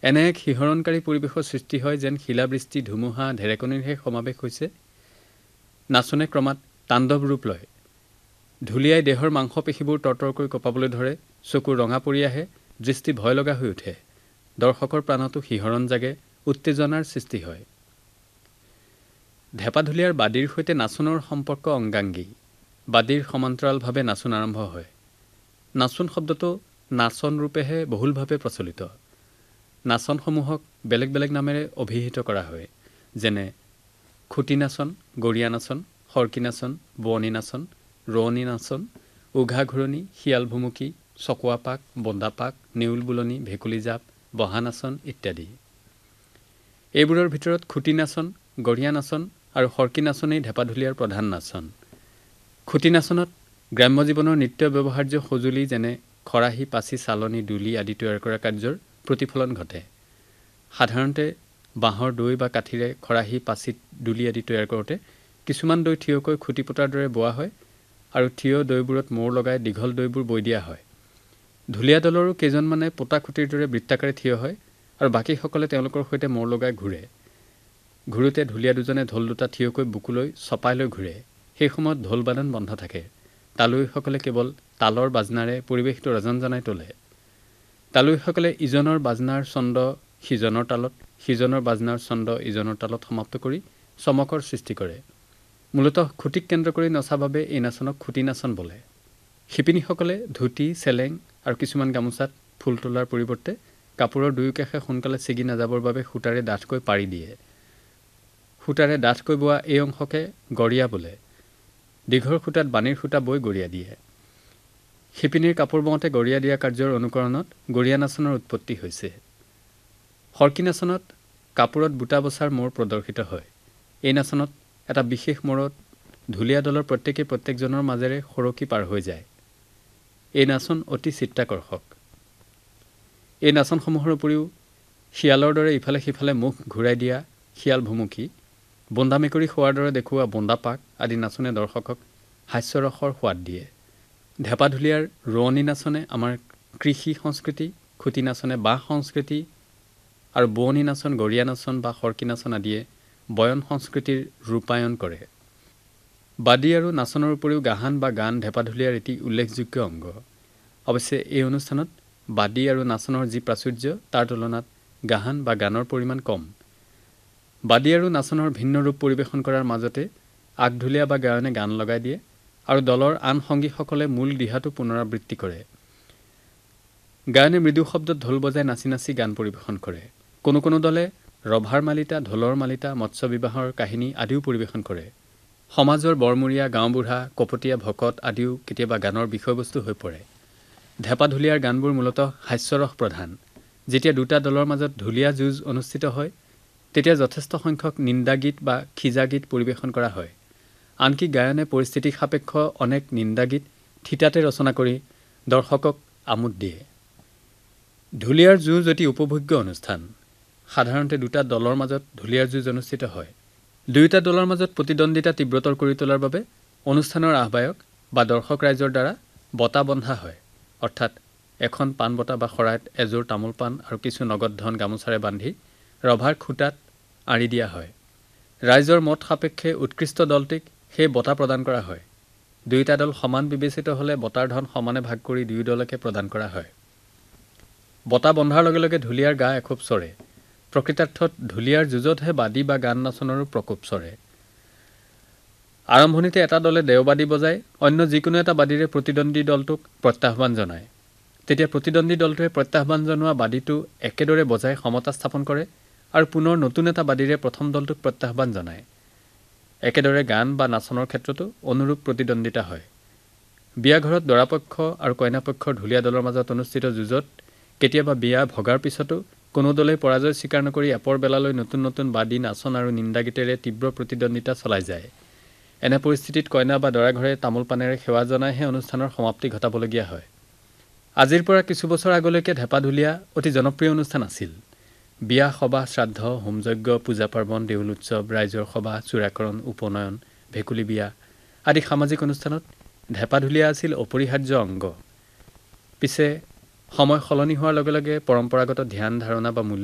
এনে এক শিহৰণকাৰী পৰিৱেশৰ সৃষ্টি হয় যেন শিলাবৃষ্টি ধুমুহা ঢেৰেকনিৰহে সমাৱেশ হৈছে। নাচনে ক্ৰমাৎ তাণ্ডৱ ৰূপ লয়। ঢুলীয়াই দেহৰ মাংসপেশীবোৰ তৰতৰকৈ কঁপাবলৈ ধৰে, চকু ৰঙা পৰি আহে, দৃষ্টি ভয় লগা হৈ উঠে। দৰ্শকৰ প্ৰাণতো শিহৰণ জাগে, উত্তেজনাৰ সৃষ্টি হয়। ঢেপাঢুলীয়াৰ বাদীৰ সৈতে নাচনৰ সম্পৰ্ক অংগাংগী। বাদীৰ সমান্তৰালভাৱে নাচোন আৰম্ভ হয়। নাচোন শব্দটো নাচন ৰূপেহে বহুলভাৱে প্ৰচলিত। নাচনসমূহক বেলেগ বেলেগ নামেৰে অভিহিত কৰা হয়, যেনে খুটি নাচন, গৰীয়া নাচন, সৰ্কী নাচন, বোৱনী নাচন, ৰোৱনী নাচন, উঘা ঘূৰণী, শিয়াল ভুমুকি, চকুৱা পাক, বন্দা পাক, নেউল বুলনি, ভেকুলী জাপ, বহা নাচন ইত্যাদি। এইবোৰৰ ভিতৰত খুটি নাচন, গৰীয়া নাচন আৰু সৰ্কী নাচনেই ঢেপাঢুলীয়াৰ প্ৰধান নাচন। খুটি নাচনত গ্ৰাম্য জীৱনৰ নিত্য ব্যৱহাৰ্য সঁজুলি যেনে খৰাহী, পাচি, চালনী, দুলি আদি তৈয়াৰ কৰা কাৰ্যৰ প্ৰতিফলন ঘটে। সাধাৰণতে বাঁহৰ দৈ বা কাঠিৰে খৰাহী, পাচি, দুলি আদি তৈয়াৰ কৰোঁতে কিছুমান দৈ থিয়কৈ খুটি পতাৰ দৰে বোৱা হয় আৰু থিয় দৈবোৰত মূৰ লগাই দীঘল দৈবোৰ বৈ দিয়া হয়। ঢুলীয়া দলৰো কেইজনমানে পোতা খুটিৰ দৰে বৃত্তাকাৰে থিয় হয় আৰু বাকীসকলে তেওঁলোকৰ সৈতে মূৰ লগাই ঘূৰে। ঘূৰোতে ঢুলীয়া দুজনে ঢোল দুটা থিয়কৈ বুকুলৈ চপাই লৈ ঘূৰে। সেই সময়ত ঢোল বাদন বন্ধ থাকে। তালুৱৈসকলে কেৱল তালৰ বাজনাৰে পৰিৱেশটো ৰজনজনাই তোলে। তালুৱৈসকলে ইজনৰ বাজনাৰ ছন্দ সিজনৰ তালত, সিজনৰ বাজনাৰ ছন্দ ইজনৰ তালত সমাপ্ত কৰি চমকৰ সৃষ্টি কৰে। মূলতঃ খুটিক কেন্দ্ৰ কৰি নচা বাবে এই নাচনক খুটি নাচন বোলে। শিপিনীসকলে ধুতি, চেলেং আৰু কিছুমান গামোচাত ফুল তোলাৰ পৰিৱৰ্তে কাপোৰৰ দুয়োকাষে সোনকালে ছিগি নাযাবৰ বাবে সূতাৰে ডাঠকৈ পাৰি দিয়ে। সূতাৰে ডাঠকৈ বোৱা এই অংশকে গৰীয়া বোলে। দীঘল সূতাত বাণীৰ সূতা বৈ গৰীয়া দিয়ে। শিপিনীৰ কাপোৰ বওঁতে গৰীয়া দিয়া কাৰ্যৰ অনুকৰণত গৰীয়া নাচনৰ উৎপত্তি হৈছে। সৰ্কী নাচনত কাপোৰত বুটা বছাৰ মূৰ প্ৰদৰ্শিত হয়। এই নাচনত এটা বিশেষ মূৰত ঢুলীয়া দলৰ প্ৰত্যেকজনৰ মাজেৰে সৰকি পাৰ হৈ যায়। এই নাচন অতি চিত্তাকৰ্ষক। এই নাচনসমূহৰ উপৰিও শিয়ালৰ দৰে ইফালে সিফালে মুখ ঘূৰাই দিয়া শিয়াল ভুমুকি, বন্দা মেকুৰী শোৱাৰ দৰে দেখুওৱা বন্দা পাক আদি নাচনে দৰ্শকক হাস্যৰসৰ সোৱাদ দিয়ে। ঢেপাঢুলীয়াৰ ৰোৱনী নাচনে আমাৰ কৃষি সংস্কৃতি, খুটি নাচনে বাঁহ সংস্কৃতি আৰু বোৱনী নাচন, গৰীয়া নাচন বা সৰ্কী নাচন আদিয়ে বয়ন সংস্কৃতিৰ ৰূপায়ণ কৰে। বাদী আৰু নাচনৰ উপৰিও গাহান বা গান ঢেপাঢুলীয়াৰ এটি উল্লেখযোগ্য অংগ। অৱশ্যে এই অনুষ্ঠানত বাদী আৰু নাচনৰ যি প্ৰাচুৰ্য তাৰ তুলনাত গাহান বা গানৰ পৰিমাণ কম। বাদী আৰু নাচনৰ ভিন্ন ৰূপ পৰিৱেশন কৰাৰ মাজতে আগঢুলীয়া বা গায়নে গান লগাই দিয়ে আৰু দলৰ আন সংগীসকলে মূল দিহাটো পুনৰাবৃত্তি কৰে। গায়নে মৃদু শব্দত ঢোল বজাই নাচি নাচি গান পৰিৱেশন কৰে। কোনো কোনো দলে ৰভাৰ মালিতা, ঢোলৰ মালিতা, মৎস্য বিবাহৰ কাহিনী আদিও পৰিৱেশন কৰে। সমাজৰ বৰমূৰীয়া, গাঁওবুঢ়া, কপটীয়া, ভকত আদিও কেতিয়াবা গানৰ বিষয়বস্তু হৈ পৰে। ঢেপাঢুলীয়াৰ গানবোৰ মূলতঃ হাস্যৰস প্ৰধান। যেতিয়া দুটা দলৰ মাজত ঢুলীয়া যুঁজ অনুষ্ঠিত হয় তেতিয়া যথেষ্ট সংখ্যক নিন্দা গীত বা খিজা গীত পৰিৱেশন কৰা হয়। আনকি গায়নে পৰিস্থিতি সাপেক্ষ অনেক নিন্দা গীত থিতাতে ৰচনা কৰি দৰ্শকক আমোদ দিয়ে। ঢুলীয়াৰ যুঁজ অতি উপভোগ্য অনুষ্ঠান। সাধাৰণতে দুটা দলৰ মাজত ঢুলীয়াৰ যুঁজ অনুষ্ঠিত হয়। দুয়োটা দলৰ মাজত প্ৰতিদ্বন্দ্বিতা তীব্ৰতৰ কৰি তোলাৰ বাবে অনুষ্ঠানৰ আহ্বায়ক বা দৰ্শক ৰাইজৰ দ্বাৰা বঁটা বন্ধা হয়, অৰ্থাৎ এখন পাণ বঁটা বা শৰাইত এযোৰ তামোল পাণ আৰু কিছু নগদ ধন গামোচাৰে বান্ধি ৰভাৰ খুটাত আঁৰি দিয়া হয়। ৰাইজৰ মত সাপেক্ষে উৎকৃষ্ট দলটিক সেই বঁটা প্ৰদান কৰা হয়। দুয়োটা দল সমান বিবেচিত হ'লে বঁটাৰ ধন সমানে ভাগ কৰি দুয়ো দলকে প্ৰদান কৰা হয়। বঁটা বন্ধাৰ লগে লগে ঢুলীয়াৰ গা এখোপ চৰে। প্ৰকৃতাৰ্থত ঢুলীয়াৰ যুঁজতহে বাদী বা গান নাচনৰো প্ৰকোপ চৰে। আৰম্ভণিতে এটা দলে দেওবাদী বজাই অন্য যিকোনো এটা বাদীৰে প্ৰতিদ্বন্দ্বী দলটোক প্ৰত্যাহ্বান জনায়। তেতিয়া প্ৰতিদ্বন্দ্বী দলটোৱে প্ৰত্যাহ্বান জনোৱা বাদীটো একেদৰে বজাই সমতা স্থাপন কৰে আৰু পুনৰ নতুন এটা বাদীৰে প্ৰথম দলটোক প্ৰত্যাহ্বান জনায়। একেদৰে গান বা নাচনৰ ক্ষেত্ৰতো অনুৰূপ প্ৰতিদ্বন্দ্বিতা হয়। বিয়াঘৰত দৰাপক্ষ আৰু কইনাপক্ষৰ ঢুলীয়া দলৰ মাজত অনুষ্ঠিত যুঁজত কেতিয়াবা বিয়া ভগাৰ পিছতো কোনো দলেই পৰাজয় স্বীকাৰ নকৰি এপৰ বেলালৈ নতুন নতুন বাদী, নাচন আৰু নিন্দা গীতেৰে তীব্ৰ প্ৰতিদ্বন্দ্বিতা চলাই যায়। এনে পৰিস্থিতিত কইনা বা দৰা ঘৰে তামোল পানেৰে সেৱা জনাইহে অনুষ্ঠানৰ সমাপ্তি ঘটাবলগীয়া হয়। আজিৰ পৰা কিছু বছৰ আগলৈকে ঢেপাঢুলীয়া অতি জনপ্ৰিয় অনুষ্ঠান আছিল। বিয়া, সবাহ, শ্ৰাদ্ধ, হোমযজ্ঞ, পূজা পাৰ্বণ, দেউল উৎসৱ, ৰাইজৰ সভা, চূড়াকৰণ, উপনয়ন, ভেকুলী বিয়া আদি সামাজিক অনুষ্ঠানত ঢেপাঢুলীয়া আছিল অপৰিহাৰ্য অংগ। পিছে সময় সলনি হোৱাৰ লগে লগে পৰম্পৰাগত ধ্যান ধাৰণা বা মূল্য